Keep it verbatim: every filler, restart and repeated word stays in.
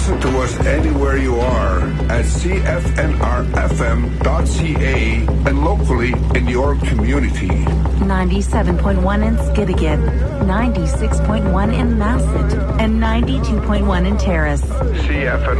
Listen to us anywhere you are at C F N R F M dot C A and locally in your community. ninety-seven point one in Skidegate, ninety-six point one in Masset, and ninety-two point one in Terrace. C F N